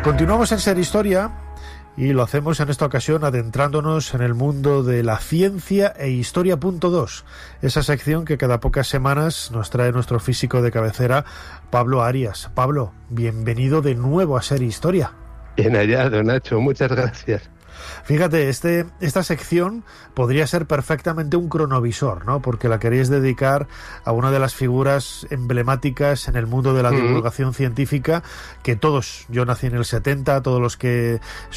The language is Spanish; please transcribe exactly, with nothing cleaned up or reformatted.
Continuamos en Ser Historia y lo hacemos en esta ocasión adentrándonos en el mundo de la ciencia e historia punto dos, esa sección que cada pocas semanas nos trae nuestro físico de cabecera, Pablo Arias. Pablo, bienvenido de nuevo a Ser Historia. Bien hallado, Nacho, muchas gracias. Fíjate, este, esta sección podría ser perfectamente un cronovisor, ¿no? Porque la queréis dedicar a una de las figuras emblemáticas en el mundo de la divulgación mm. científica, que todos, yo nací en el setenta, todos los que